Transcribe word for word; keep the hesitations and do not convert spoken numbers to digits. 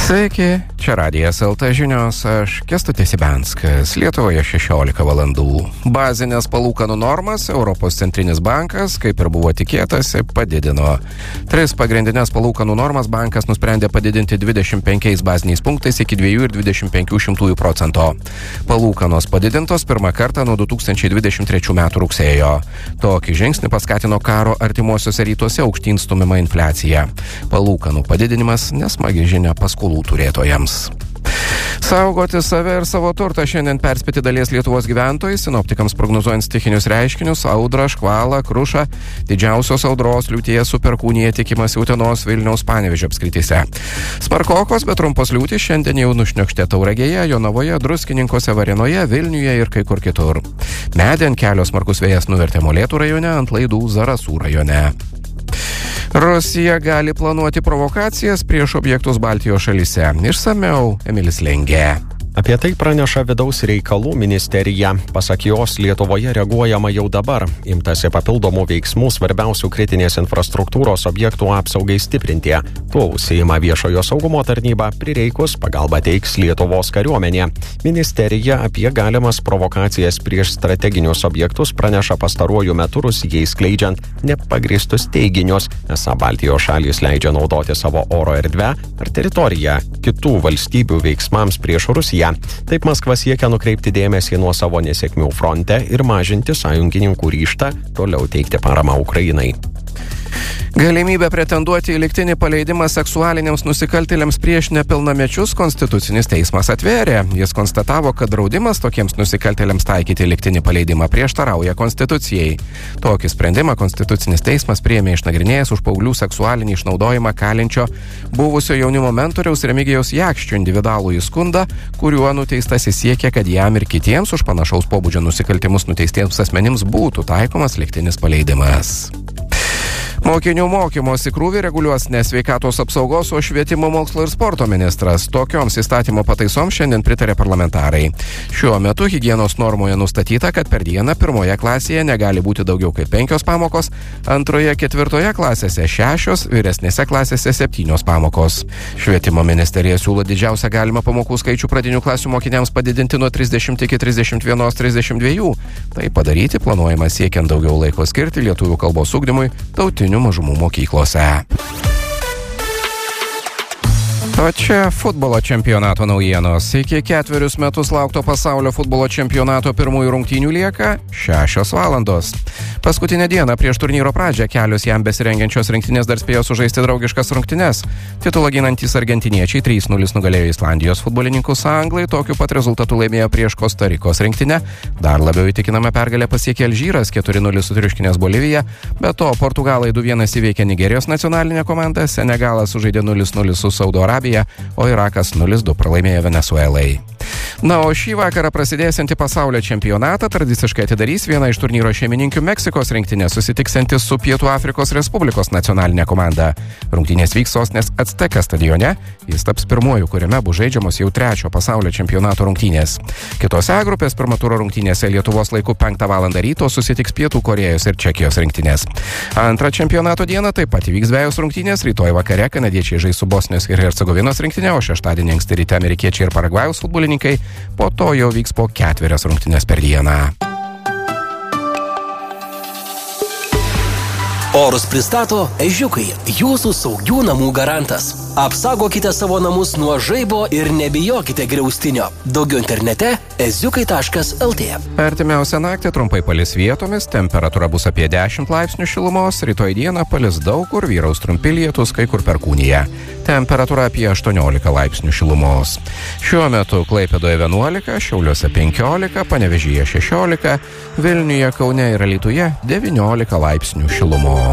Sveiki, čia Radijas L T žinios, aš Kęstutis Ibenskas. Lietuvoje šešiolika valandų. Bazinės palūkanų normas Europos centrinis bankas, kaip ir buvo tikėtasi, padidino. Tris pagrindinės palūkanų normas bankas nusprendė padidinti dvidešimt penkiais baziniais punktais iki dviejų ir dvidešimt penkių šimtųjų procento. Palūkanos padidintos pirmą kartą nuo du tūkstančiai dvidešimt trečių metų rugsėjo. Tokį žingsnį paskatino karo artimuosiuose rytuose aukštyn stumima infliacija. Palūkanų padidinimas nesmagi žinia paskolų turėtojams. Saugoti save ir savo turtą šiandien perspėti dalies Lietuvos gyventojai, sinoptikams prognozuojant stichinius reiškinius, audrą, škvalą, krušą, didžiausios audros liūties su perkūnija tikimasi Utenos, Vilniaus, Panevėžio apskrityse. Smarkokos, bet trumpos liūtys šiandien jau nušniokštė Tauragėje, Jonavoje, Druskininkuose, Varėnoje, Vilniuje ir kai kur kitur. Medį ant kelio smarkus vėjas nuvertė Molėtų rajone, ant laidų Zarasų rajone. Rusija gali planuoti provokacijas prieš objektus Baltijos šalyse. Išsamiau Emilis Lengė. Apie tai praneša Vidaus reikalų ministerija. Pasak jos, Lietuvoje reaguojama jau dabar. Imtasi papildomų veiksmų svarbiausių kritinės infrastruktūros objektų apsaugai stiprinti. Tuo užsiima viešojo saugumo tarnyba, prireikus pagalbą teiks Lietuvos kariuomenė. Ministerija apie galimas provokacijas prieš strateginius objektus praneša pastaruoju metu Rusijai skleidžiant nepagrįstus teiginius, esą Baltijos šalys leidžia naudoti savo oro erdvę ar teritoriją kitų valstybių veiksmams prieš Rusiją. Taip Maskva siekia nukreipti dėmesį nuo savo nesėkmių fronte ir mažinti sąjungininkų ryžtą toliau teikti paramą Ukrainai. Galimybę pretenduoti į lygtinį paleidimą seksualiniams nusikaltėliams prieš nepilnamečius Konstitucinis teismas atvėrė. Jis konstatavo, kad draudimas tokiems nusikaltėliams taikyti lygtinį paleidimą prieštarauja Konstitucijai. Tokį sprendimą Konstitucinis teismas priėmė išnagrinėjęs už paauglių seksualinį išnaudojimą kalinčio buvusio jaunimo mentoriaus Remigijaus Jakščio individualųjį skundą, kuriuo nuteistasis siekia, kad jam ir kitiems už panašaus pobūdžio nusikaltimus nuteistiems asmenims būtų taikomas lygtinis paleidimas. Mokinių mokymosi krūvį reguliuos ne sveikatos apsaugos, o švietimo, mokslo ir sporto ministras. Tokioms įstatymo pataisoms šiandien pritarė parlamentarai. Šiuo metu higienos normoje nustatyta, kad per dieną pirmoje klasėje negali būti daugiau kaip penkios pamokos, antroje, ketvirtoje klasėse šešios, vyresnėse klasėse septynios pamokos. Švietimo ministerija siūlo didžiausią galimą pamokų skaičių pradinių klasių mokiniams padidinti nuo trisdešimt iki trisdešimt vienos trisdešimt dviejų. Tai padaryti planuojama siekiant daugiau laiko skirti lietuvių kalbos ugdymui tautinių mažumų mokyklose. O čia futbolo čempionato naujienos. Iki ketverius metus laukto pasaulio futbolo čempionato pirmųjų rungtynių lieka šešios valandos. Paskutinę dieną prieš turnyro pradžią kelios jam besirengiančios rinktinės dar spėjo sužaisti draugiškas rungtynes. Titulą ginantys argentiniečiai trys nulis nugalėjo Islandijos futbolininkus, anglai tokiu pat rezultatu laimėjo prieš Kostarikos rinktinę. Dar labiau įtikinamą pergalę pasiekė Alžyras keturi nulis sutriuškinęs Boliviją. Be to, Portugalai du vienas įveikė Nigerijos nacionalinę komandą, Senegalas sužaidė nulis nulis su Saudo Arabija, o Irakas nulis du pralaimėjo Venesuelai. Na, o šį vakarą prasidėsiantį pasaulio čempionatą tradiciškai atidarys viena iš turnyro šeimininkių Meksikos rinktinė, susitiksiantis su Pietų Afrikos Respublikos nacionalinė komanda. Rungtynės vyks sostinės Aztekas stadione. Jis taps pirmuoju, kuriame bus žaidžiamos jau trečio pasaulio čempionato rungtynės. Kitose grupės pirmo turo rungtynėse Lietuvos laiku penktą valandą ryto susitiks Pietų Korėjos ir Čekijos rinktinės. Antrą čempionato dieną taip pat įvyks dvejos rungtynės. Rytoj vakare kanadiečiai žais su Bosnijos ir Hercegovinos rinktinė, o šeštadienį anksti ryte amerikiečiai ir Paragvajaus futbolininkai. Po to jau vyks po ketverias rungtynes per dieną. Orus pristato Ežiukai, jūsų saugių namų garantas. Apsaugokite savo namus nuo žaibo ir nebijokite griaustinio. Daugiau internete eziukai taškas lt. Artimiausią naktį trumpai palis vietomis, temperatūra bus apie dešimt laipsnių šilumos, rytoj dieną palis daug kur, vyraus trumpi lietūs, kai kur perkūnija. Temperatūra apie aštuoniolika laipsnių šilumos. Šiuo metu Klaipėdoje vienuolika, Šiauliuose penkiolika, Panevėžyje šešiolika, Vilniuje, Kaune ir Alytuje devyniolika laipsnių šilumos.